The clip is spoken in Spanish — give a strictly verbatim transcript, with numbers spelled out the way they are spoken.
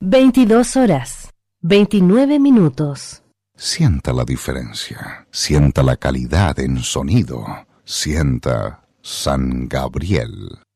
veintidós horas, veintinueve minutos. Sienta la diferencia, sienta la calidad en sonido, sienta San Gabriel.